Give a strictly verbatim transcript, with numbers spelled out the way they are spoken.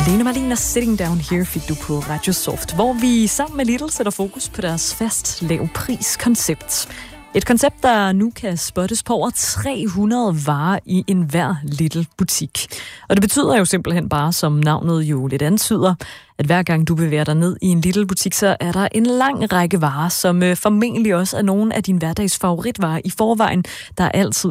Lene Marlene Sitting Down Here fik du på Radio Soft, hvor vi sammen med Lidl sætter fokus på deres fast lav pris koncept. Et koncept, der nu kan spottes på over tre hundrede varer i enhver Lidl-butik. Og det betyder jo simpelthen bare, som navnet jo lidt antyder, at hver gang du bevæger dig ned i en Lidl-butik, så er der en lang række varer, som formentlig også er nogle af dine hverdags favoritvarer i forvejen, der altid